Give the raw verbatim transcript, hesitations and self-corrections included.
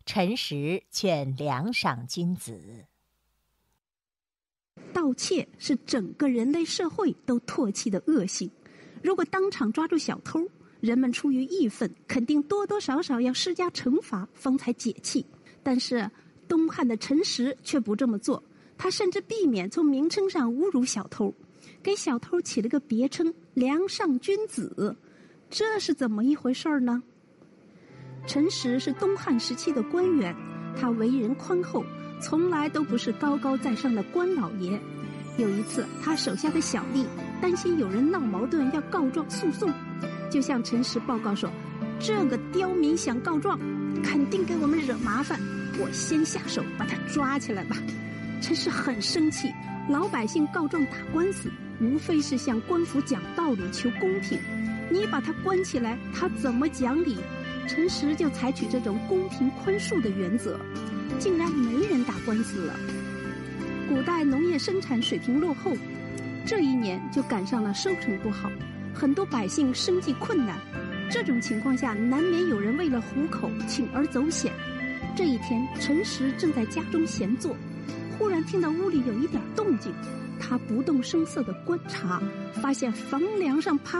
陈实劝梁赏君子。 盗窃是整个人类社会都唾弃的恶行，如果当场抓住小偷，人们出于义愤，肯定多多少少要施加惩罚，方才解气。但是东汉的陈实却不这么做，他甚至避免从名称上侮辱小偷，给小偷起了个别称梁上君子。这是怎么一回事呢？陈实是东汉时期的官员，他为人宽厚，从来都不是高高在上的官老爷。有一次，他手下的小吏担心有人闹矛盾要告状诉讼，就向陈实报告说，这个刁民想告状，肯定给我们惹麻烦，我先下手把他抓起来吧。陈实很生气，老百姓告状打官司，无非是向官府讲道理求公平，你把他关起来，他怎么讲理？陈实就采取这种公平宽恕的原则，竟然没人打官司了。古代农业生产水平落后，这一年就赶上了收成不好，很多百姓生计困难。这种情况下，难免有人为了糊口铤而走险。这一天，陈实正在家中闲坐，忽然听到屋里有一点动静，他不动声色地观察，发现房梁上趴